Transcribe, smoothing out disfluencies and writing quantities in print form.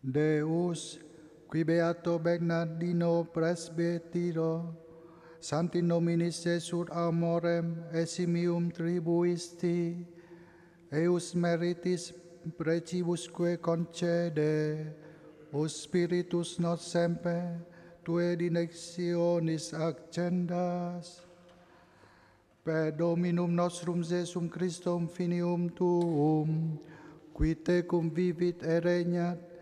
Deus, qui beato Bernardino presbytero, Sancti nominis Jesut amorem esimium tribuisti, eus meritis precibusque concede, os spiritus nos semper, tue directionis accendas, per Dominum nostrum Jesum Christum finium tuum, qui tecum vivit et regnat